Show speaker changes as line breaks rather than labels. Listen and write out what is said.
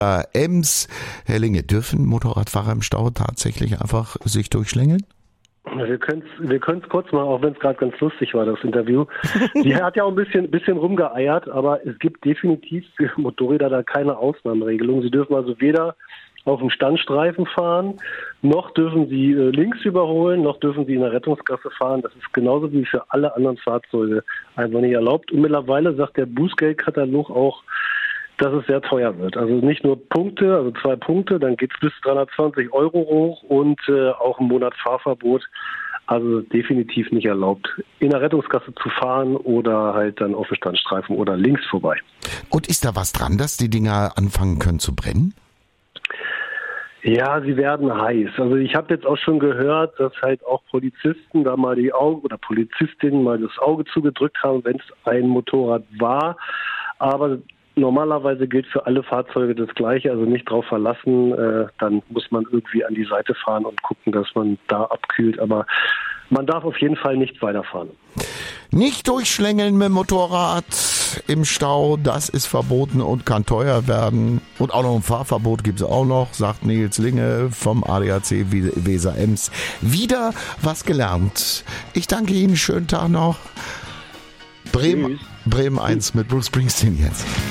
Ems. Herr Linge, dürfen Motorradfahrer im Stau tatsächlich einfach sich durchschlängeln?
Wir können es kurz mal, auch wenn es gerade ganz lustig war, das Interview. Die hat ja auch ein bisschen rumgeeiert, aber es gibt definitiv für Motorräder da keine Ausnahmeregelung. Sie dürfen also weder auf dem Standstreifen fahren, noch dürfen sie links überholen, noch dürfen sie in der Rettungsgasse fahren. Das ist genauso wie für alle anderen Fahrzeuge einfach nicht erlaubt. Und mittlerweile sagt der Bußgeldkatalog auch, dass es sehr teuer wird. Also nicht nur Punkte, also 2 Punkte, dann geht es bis 320 Euro hoch und auch ein Monat Fahrverbot. Also definitiv nicht erlaubt, in der Rettungsgasse zu fahren oder halt dann auf dem Standstreifen oder links vorbei.
Und ist da was dran, dass die Dinger anfangen können zu brennen?
Ja, sie werden heiß. Also ich habe jetzt auch schon gehört, dass halt auch Polizisten da mal die Augen oder Polizistinnen mal das Auge zugedrückt haben, wenn es ein Motorrad war. Aber normalerweise gilt für alle Fahrzeuge das Gleiche, also nicht drauf verlassen. Dann muss man irgendwie an die Seite fahren und gucken, dass man da abkühlt. Aber man darf auf jeden Fall nicht weiterfahren.
Nicht durchschlängeln mit dem Motorrad im Stau, das ist verboten und kann teuer werden. Und auch noch ein Fahrverbot gibt es auch noch, sagt Nils Linge vom ADAC Weser Ems. Wieder was gelernt. Ich danke Ihnen, schönen Tag noch. Bremen 1 mit Bruce Springsteen jetzt.